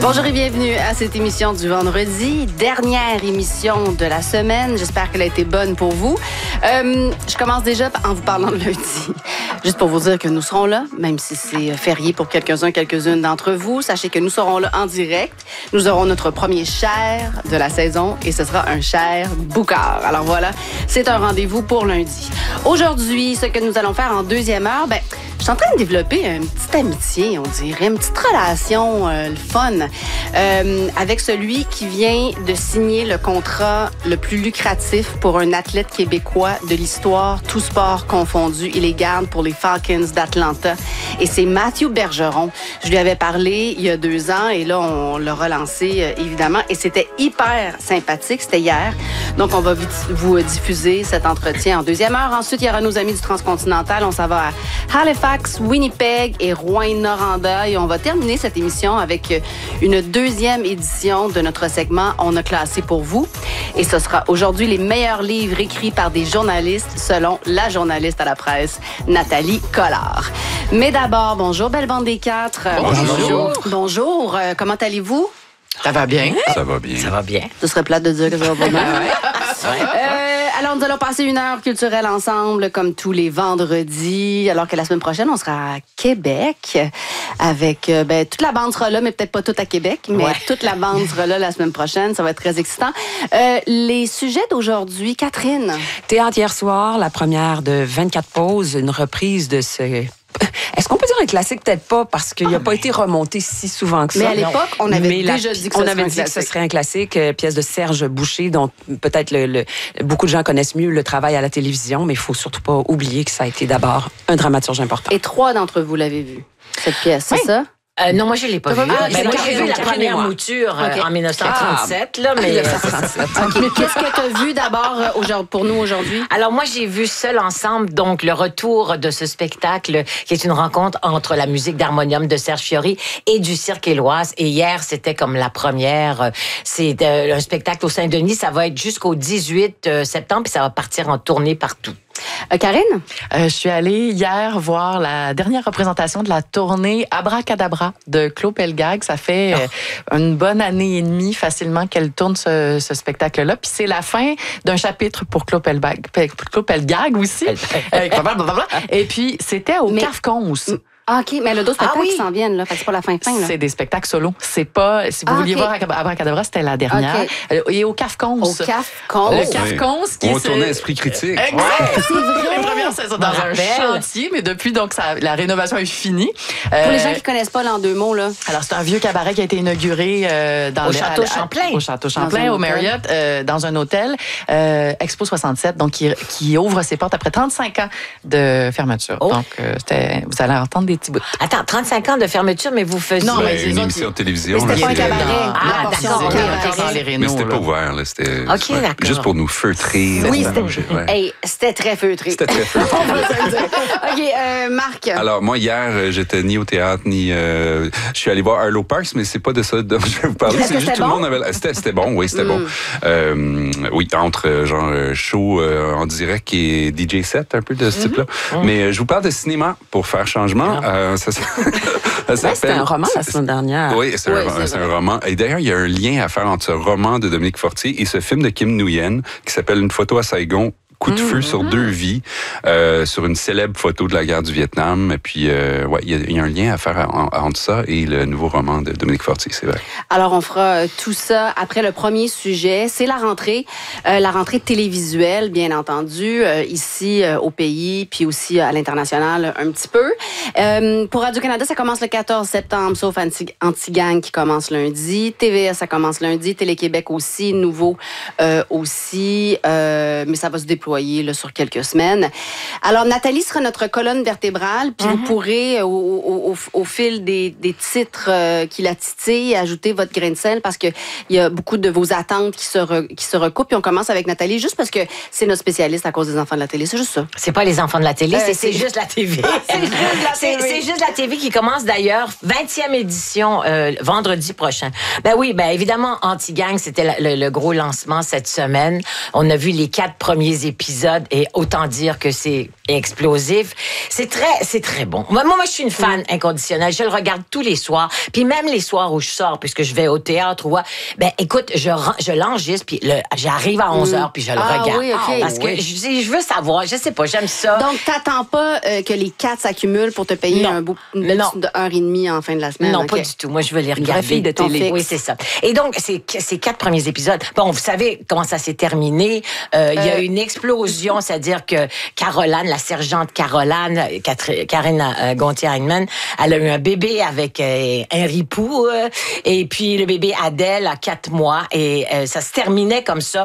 Bonjour et bienvenue à cette émission du vendredi, dernière émission de la semaine. J'espère qu'elle a été bonne pour vous. Je commence déjà en vous parlant de lundi. Juste pour vous dire que nous serons là, même si c'est férié pour quelques-unes d'entre vous. Sachez que nous serons là en direct. Nous aurons notre premier Cher de la saison et ce sera un Cher Boucard. Alors voilà, c'est un rendez-vous pour lundi. Aujourd'hui, ce que nous allons faire en deuxième heure, je suis en train de développer une petite amitié, on dirait, une petite relation, le fun, avec celui qui vient de signer le contrat le plus lucratif pour un athlète québécois de l'histoire, tout sport confondu. Il les garde pour les Falcons d'Atlanta. Et c'est Mathieu Bergeron. Je lui avais parlé il y a 2 ans et là, on l'a relancé, évidemment. Et c'était hyper sympathique. C'était hier. Donc, on va vous diffuser cet entretien en deuxième heure. Ensuite, il y aura nos amis du Transcontinental. On s'en va à Halifax, Winnipeg et Rouyn-Noranda. Et on va terminer cette émission avec une deuxième édition de notre segment On a classé pour vous. Et ce sera aujourd'hui les meilleurs livres écrits par des journalistes selon la journaliste à la presse, Nathalie Collard. Mais d'abord, bonjour, belle bande des quatre. Bonjour. Bonjour. Comment allez-vous? Ça va bien? Ça va bien. Ça va bien. Ce serait plate de dire que ça va pas bien. Alors, nous allons passer une heure culturelle ensemble, comme tous les vendredis, alors que la semaine prochaine, on sera à Québec avec... toute la bande sera là, mais peut-être pas toute à Québec, mais toute la bande sera là la semaine prochaine. Ça va être très excitant. Les sujets d'aujourd'hui, Catherine. Théâtre hier soir, la première de 24 pauses, une reprise de ce... Est-ce qu'on peut dire un classique? Peut-être pas, parce qu'il n'a pas été remonté si souvent que ça. Mais à l'époque, on avait déjà dit que ce serait un classique. Pièce de Serge Boucher, dont peut-être beaucoup de gens connaissent mieux le travail à la télévision, mais il faut surtout pas oublier que ça a été d'abord un dramaturge important. Et 3 d'entre vous l'avez vu, cette pièce, c'est ça? Non, moi, je ne l'ai pas vu. Moi, j'ai vu la première mouture en 1937. Là, mais qu'est-ce que tu as vu d'abord pour nous aujourd'hui? Alors, moi, j'ai vu Seul ensemble, donc le retour de ce spectacle qui est une rencontre entre la musique d'harmonium de Serge Fiori et du Cirque Éloise. Et hier, c'était comme la première. C'est un spectacle au Saint-Denis. Ça va être jusqu'au 18 septembre, puis ça va partir en tournée partout. Karine? Je suis allée hier voir la dernière représentation de la tournée Abracadabra de Claude Pelgag. Ça fait une bonne année et demie facilement qu'elle tourne ce spectacle-là. Puis c'est la fin d'un chapitre pour Claude Pelgag aussi. Et puis c'était au CAFCONS. Ah, OK, mais le dos spectacle qui s'en viennent, là. Fait que c'est pas la fin. C'est des spectacles solo. C'est pas... Si vous vouliez voir Abracadabra, c'était la dernière. Et au CAFCONS. Au CAFCONS. Le CAFCONS qui on tournait Esprit critique. Exact. C'est vrai. La première saison dans un chantier, mais depuis, donc, la rénovation est finie. Pour les gens qui connaissent pas, là, en 2 mots, là. Alors, c'est un vieux cabaret qui a été inauguré au Château Champlain. Au Château Champlain, au Marriott, dans un hôtel, Expo 67, donc qui ouvre ses portes après 35 ans de fermeture. Donc, vous allez entendre des petits bouts. Attends, 35 ans de fermeture, mais vous faisiez... Non, mais une émission de télévision. Mais c'était pas un cabaret. D'accord. Mais c'était pas ouvert. Là. C'était juste pour nous feutrer. Oui, c'était très feutré. C'était très feutré. OK, Marc. Alors, moi, hier, j'étais ni au théâtre, ni... je suis allé voir Arlo Parks, mais c'est pas de ça dont je vais vous parler. C'est juste tout le monde avait... C'était bon, oui, c'était bon. Oui, entre genre show en direct et DJ set, un peu de ce type-là. Mais je vous parle de cinéma pour faire changement. Ça c'était un roman la semaine dernière. Oui, c'est un roman. Et d'ailleurs, il y a un lien à faire entre ce roman de Dominique Fortier et ce film de Kim Nguyen qui s'appelle Une photo à Saigon. Coup de feu sur 2 vies, sur une célèbre photo de la guerre du Vietnam. Et puis, il y a un lien à faire entre ça et le nouveau roman de Dominique Fortier, c'est vrai. Alors, on fera tout ça après le premier sujet. C'est la rentrée télévisuelle, bien entendu, ici au pays, puis aussi à l'international un petit peu. Pour Radio-Canada, ça commence le 14 septembre, sauf Anti-Gang qui commence lundi. TVA, ça commence lundi. Télé-Québec aussi, nouveau aussi. Mais ça va se déployer là, sur quelques semaines. Alors, Nathalie sera notre colonne vertébrale, puis vous pourrez, au fil des titres qui la titillent, ajouter votre grain de sel, parce qu'il y a beaucoup de vos attentes qui se recoupent. Puis on commence avec Nathalie, juste parce que c'est notre spécialiste à cause des enfants de la télé. C'est juste ça. C'est pas les enfants de la télé, c'est juste la TV. C'est juste la TV qui commence d'ailleurs, 20e édition, vendredi prochain. Évidemment, Anti-Gang, c'était le gros lancement cette semaine. On a vu les 4 premiers épisodes. épisode et autant dire que c'est explosif. C'est très bon. Moi, je suis une fan inconditionnelle. Je le regarde tous les soirs. Puis même les soirs où je sors, puisque je vais au théâtre ou écoute, je l'enregistre puis j'arrive à 11h puis je le regarde. Oui, okay. Parce que je veux savoir, je sais pas, j'aime ça. Donc, t'attends pas que les 4 s'accumulent pour te payer une petite de 1h30 en fin de la semaine? Non, pas du tout. Moi, je veux les regarder. Une fille de télé. Oui, c'est ça. Et donc, ces 4 premiers épisodes, bon, vous savez comment ça s'est terminé. Il y a eu une explosion, c'est-à-dire que Caroline, la sergente Caroline, Karine Gontier-Heinemann, elle a eu un bébé avec un ripou, et puis le bébé Adèle a 4 mois, et ça se terminait comme ça.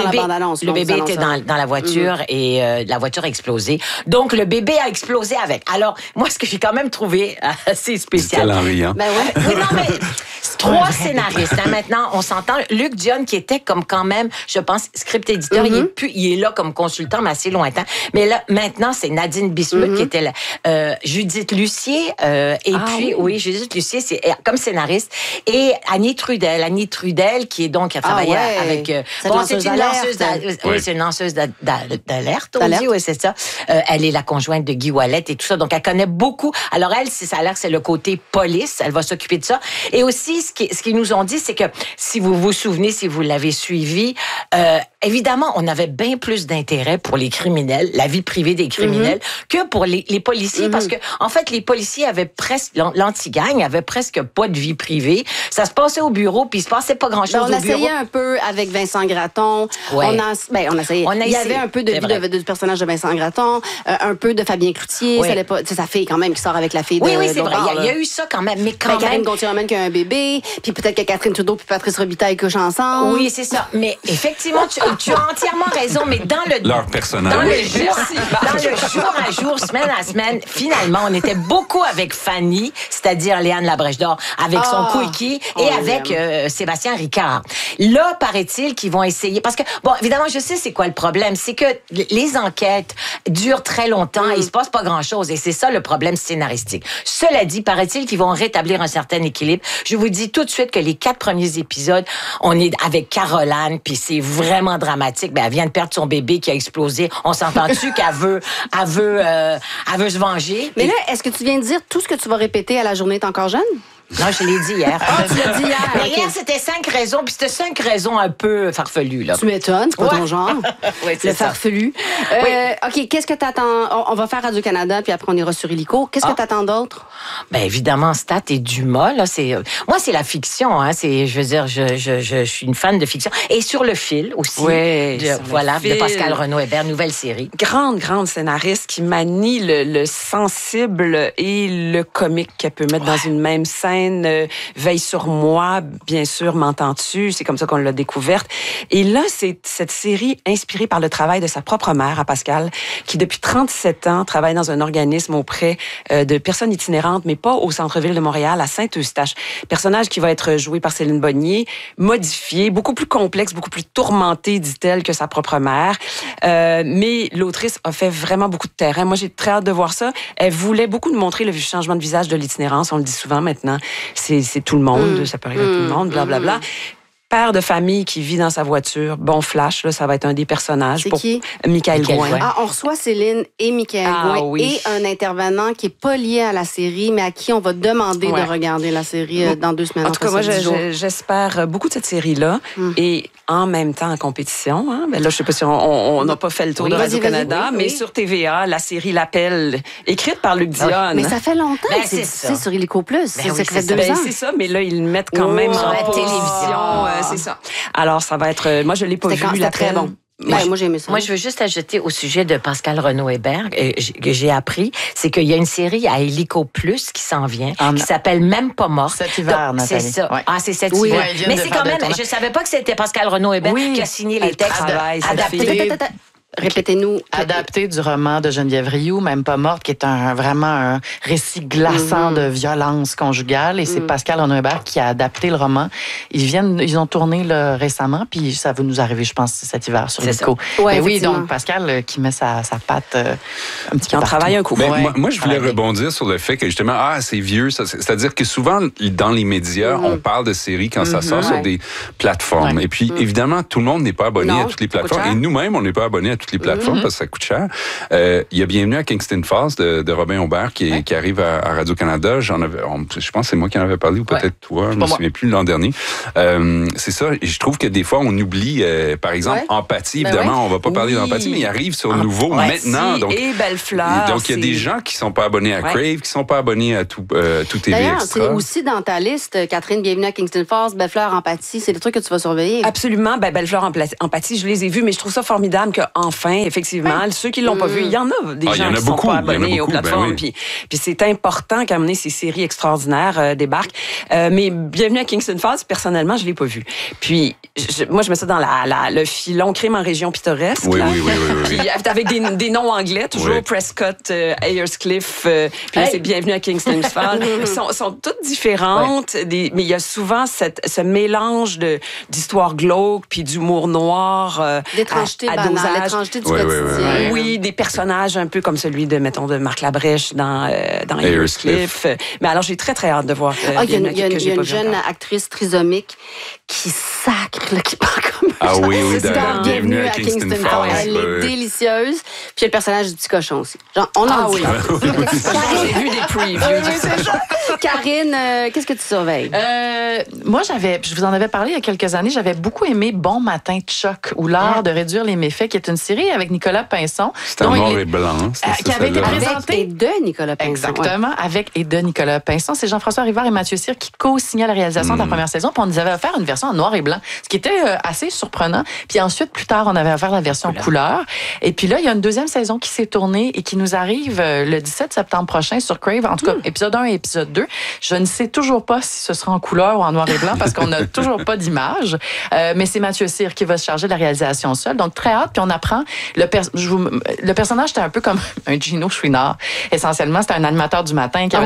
Le bébé était dans la voiture, et la voiture a explosé. Donc, le bébé a explosé avec. Alors, moi, ce que j'ai quand même trouvé assez spécial. C'était en riant. Ben ouais. Oui, non, mais 3 scénaristes. Maintenant, on s'entend. Luc Dion, qui était comme quand même, je pense, script éditeur, il est là comme consultant, mais assez lointain. Mais là, maintenant, c'est Nadine Bismuth qui était là. Judith Lucier, Judith Lucier, c'est comme scénariste. Et Annie Trudel, qui est donc, a travaillé avec... c'est une lanceuse d'alerte. Oui, c'est une lanceuse d'alerte, on dit, oui, c'est ça. Elle est la conjointe de Guy Ouellet et tout ça. Donc, elle connaît beaucoup. Alors, elle, ça a l'air que c'est le côté police. Elle va s'occuper de ça. Et aussi, ce qu'ils nous ont dit, c'est que, si vous vous souvenez, si vous l'avez suivi, évidemment, on avait bien plus d'intérêt pour les criminels, la vie privée des criminels, que pour les policiers. Parce que, en fait, les policiers avaient presque, l'anti-gang avait presque pas de vie privée. Ça se passait au bureau, puis il se passait pas grand-chose au bureau. On essayait un peu avec Vincent Gratton. Ouais. On essayait. Il y avait un peu de vie du personnage de Vincent Gratton, un peu de Fabien Cloutier. Oui. C'est sa fille quand même qui sort avec la fille de... Oui, c'est vrai. Il y a eu ça quand même, mais quand même... Karine Gontier-Heinemann qui a un bébé, puis peut-être que Catherine Trudeau puis Patrice Robitaille couchent ensemble. Oui, c'est ça. Mais effectivement, tu as entièrement raison, mais dans le... Leur personnage. Dans le jour à jour, semaine à semaine, finalement, on était beaucoup avec Fanny, c'est-à-dire Léane Labrèche d'Or, avec son quickie et avec Sébastien Ricard. Là, paraît-il qu'ils vont essayer... Parce que, bon, évidemment, je sais c'est quoi le problème. C'est que les enquêtes durent très longtemps et il se passe pas grand-chose. Et c'est ça le problème scénaristique. Cela dit, paraît-il qu'ils vont rétablir un certain équilibre. Je vous dis tout de suite que les 4 premiers épisodes, on est avec Caroline, puis c'est vraiment dramatique. Ben, elle vient de perdre son bébé qui a explosé. On s'entend-tu qu'elle veut se venger? Mais là, est-ce que tu viens de dire tout ce que tu vas répéter à la journée est encore jeune? Non, je l'ai dit hier. Tu l'as dit hier. Mais hier, c'était 5 raisons, puis c'était 5 raisons un peu farfelues, là. Tu m'étonnes, c'est pas ton genre. Oui, c'est le ça. farfelu. OK, qu'est-ce que t'attends? On va faire Radio-Canada, puis après, on ira sur Illico. Qu'est-ce que t'attends d'autre? Ben évidemment, Stat et Dumas, là, moi, c'est la fiction, hein. Je veux dire, je suis une fan de fiction. Et Sur le fil aussi. Oui, de Pascal Renaud-Hébert, nouvelle série. Grande scénariste qui manie le sensible et le comique qu'elle peut mettre dans une même scène. Veille sur moi, bien sûr, m'entends-tu? C'est comme ça qu'on l'a découverte. Et là, c'est cette série inspirée par le travail de sa propre mère, à Pascal, qui depuis 37 ans travaille dans un organisme auprès de personnes itinérantes, mais pas au centre-ville de Montréal, à Saint-Eustache. Personnage qui va être joué par Céline Bonnier, modifié, beaucoup plus complexe, beaucoup plus tourmenté, dit-elle, que sa propre mère. Mais l'autrice a fait vraiment beaucoup de terrain. Moi, j'ai très hâte de voir ça. Elle voulait beaucoup nous montrer le changement de visage de l'itinérance. On le dit souvent maintenant. C'est tout le monde, ça peut arriver à tout le monde, blablabla. Père de famille qui vit dans sa voiture. Bon flash, là, ça va être un des personnages. C'est qui? Michael Gouin. Ah, on reçoit Céline et Michael Gouin et un intervenant qui est pas lié à la série, mais à qui on va demander de regarder la série dans 2 semaines. En tout cas, moi, j'espère beaucoup de cette série-là. Et en même temps, en compétition, hein, ben là, je sais pas si on n'a pas fait le tour de Radio-Canada, mais sur TVA, la série L'Appel, écrite par Luc Dion. Mais ça fait longtemps que c'est ça. sur Illico Plus. Ça fait 2 ans. C'est ça, mais là, ils le mettent quand même sur en la télévision. C'est ça. Alors, ça va être... Moi, je l'ai pas vu, C'était très bon. Moi, j'ai aimé ça. Moi, je veux juste ajouter au sujet de Pascal Renaud-Hébert, que j'ai appris, c'est qu'il y a une série à Illico Plus qui s'en vient, qui s'appelle Même pas morte. Cet hiver, Nathalie. C'est ça. Ouais. Ah, c'est cet hiver. Mais c'est quand même, je savais pas que c'était Pascal Renaud-Hébert qui a signé les textes adaptés. Répétez-nous. Adapté du roman de Geneviève Rioux, Même pas morte, qui est vraiment un récit glaçant de violence conjugale. Et c'est Pascal Renaud-Hébert qui a adapté le roman. Ils ont tourné récemment, puis ça va nous arriver, je pense, cet hiver sur Illico. Oui, donc Pascal qui met sa patte un petit peu partout. Travaille un coup. Moi, je voulais rebondir sur le fait que justement, c'est vieux. C'est-à-dire que souvent, dans les médias, on parle de séries quand ça sort sur des plateformes. Et puis, évidemment, tout le monde n'est pas abonné à toutes les plateformes. Et nous-mêmes, on n'est pas abonnés à toutes les plateformes parce que ça coûte cher. Il y a Bienvenue à Kingston Falls de Robin Aubert qui arrive à Radio-Canada. Je pense que c'est moi qui en avais parlé ou peut-être toi, je me souviens plus l'an dernier. C'est ça, et je trouve que des fois on oublie, par exemple, Empathie. Évidemment, on va pas parler d'Empathie, mais il arrive sur Nouveau maintenant. Donc, et Belle-Fleur. Donc, il y a des gens qui sont pas abonnés à Crave, qui sont pas abonnés à tout TV D'ailleurs, Extra. c'est aussi dans ta liste, Catherine, Bienvenue à Kingston Falls, Belle-Fleur, Empathie, c'est des trucs que tu vas surveiller. Absolument. Belle-Fleur, Empathie, je les ai vus, mais je trouve ça formidable qu'enfin, effectivement, ceux qui l'ont pas vu, il y en a des gens qui sont pas abonnés aux plateformes. Puis c'est important qu'à mener ces séries extraordinaires débarquent. Mais Bienvenue à Kingston Falls, personnellement, je l'ai pas vu. Puis moi, je mets ça dans le filon crime en région pittoresque. Oui. Puis avec des noms anglais, toujours Prescott, Ayerscliff, puis là, c'est Bienvenue à Kingston Falls. sont toutes différentes, mais il y a souvent ce mélange d'histoires glauques puis d'humour noir. L'étrangeté banale, l'étrangeté du quotidien. Oui, des personnages un peu comme celui de Marc Labrèche dans Ayerscliff. Mais alors, j'ai très, très hâte de voir. Il y a une jeune actrice trisomique qui sacre, qui parle comme Bienvenue à Kingston Falls. Elle est délicieuse. Puis il y a le personnage du petit cochon aussi. Genre, on en dit. J'ai vu des previews. Karine, qu'est-ce que tu surveilles? Moi, je vous en avais parlé il y a quelques années, j'avais beaucoup aimé Bon matin Chuck ou l'art de réduire les méfaits, qui est une série avec Nicolas Pinson. C'est en noir et blanc. Qui avait été présentée. Avec et de Nicolas Pinson. Exactement, avec et de Nicolas Pinson. C'est Jean-François Rivard et Mathieu Cyr qui co-signaient la réalisation de la première saison, puis on nous avait offert une version en noir et blanc, ce qui était assez surprenant. Puis ensuite, plus tard, on avait offert la version couleur. Et puis là, il y a une deuxième saison qui s'est tournée et qui nous arrive le 17 septembre prochain sur Crave. En tout cas, épisode 1 et épisode 2. Je ne sais toujours pas si ce sera en couleur ou en noir et blanc parce qu'on n'a toujours pas d'image. Mais c'est Mathieu Cyr qui va se charger de la réalisation seul. Donc, très hâte. Puis on apprend... Le personnage, c'était un peu comme un Gino Chouinard. Essentiellement, c'était un animateur du matin qui avait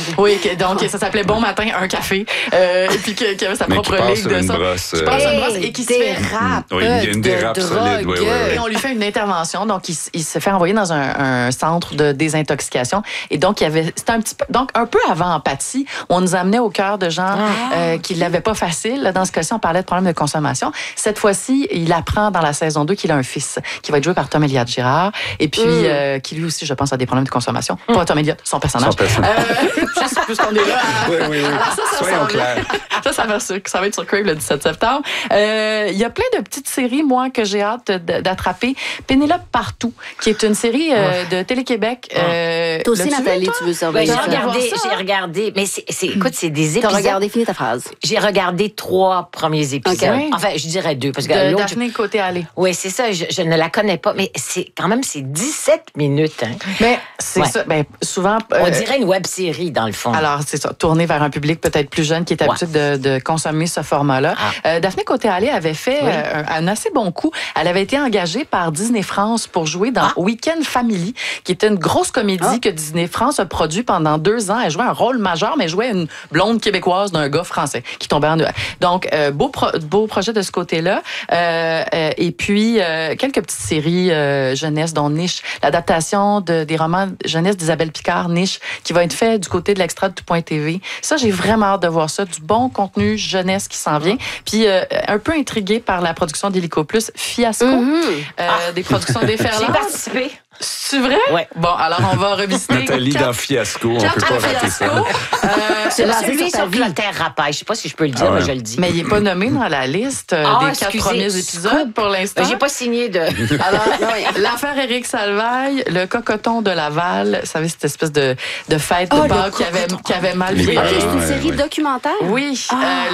donc ça s'appelait Bon matin, un café. Et puis qui avait sa propre ligue de ça. Qui passe une brosse et qui se fait... il y a une dérape solide. Et on lui fait une intervention. Donc, il se fait envoyer dans un centre de désintoxication. Et donc, c'était un petit peu... Donc, un peu avant Empathie, on nous amenait au cœur de gens qui l'avaient pas facile. Dans ce cas-ci, on parlait de problèmes de consommation. Cette fois-ci, il apprend dans la saison 2 qu'il a un fils qui va être joué par Tom Elliott Girard et puis qui lui aussi, je pense, a des problèmes de consommation. Pas Tom Elliott, son personnage. Juste puisqu'on est là. Oui. Alors soyons clairs. Ça va être sur Crave le 17 septembre. Il y a plein de petites séries, moi, que j'ai hâte d'attraper. Pénélope Partout, qui est une série de Télé-Québec. Toi aussi, Nathalie, tu veux surveiller ça? J'ai regardé, mais écoute, c'est des épisodes. T'as regardé, finis ta phrase. J'ai regardé 3 premiers épisodes. Okay. Enfin, je dirais 2. Parce que de Daphné Côté-Allée. Oui, c'est ça. Je ne la connais pas, mais c'est 17 minutes. Hein. Mais c'est ça. Ben, souvent... on dirait une web-série, dans le fond. Alors, c'est ça. Tournée vers un public peut-être plus jeune qui est habitué de consommer ce format-là. Daphné Côté-Allée avait fait un assez bon coup. Elle avait été engagée par Disney France pour jouer dans Week-end Family, qui était une grosse comédie que Disney France a produit pendant 2 ans. Elle jouait un rôle majeur, mais elle jouait une blonde québécoise d'un gars français qui tombait en... Donc, beau projet de ce côté-là. Et puis, quelques petites séries jeunesse, dont Niche, l'adaptation des romans jeunesse d'Isabelle Picard, Niche, qui va être fait du côté de l'Extra de Tout.tv. Ça, j'ai vraiment hâte de voir ça. Du bon contenu jeunesse qui s'en vient. Puis, un peu intriguée par la production d'Hélico Plus, Fiasco, des productions déferlantes. J'ai participé. C'est vrai? Oui. Bon, alors on va revisiter. Nathalie dans Fiasco, on peut pas rater ça. C'est celui sur Clotaire Rapaille. Je sais pas si je peux le dire, mais je le dis. Mais il n'est pas nommé dans la liste des 4 premiers épisodes pour l'instant. J'ai pas signé de... Alors, l'affaire Éric Salvaille, le cocoton de Laval, vous savez, cette espèce de fête de Pâques qui avait mal viré. C'est une série documentaire? Oui.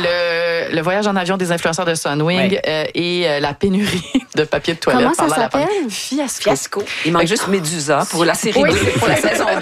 Le voyage en avion des influenceurs de Sunwing et la pénurie de papier de toilette. Comment ça s'appelle? Fiasco. Il manque juste Médusa pour la série 2, pour la saison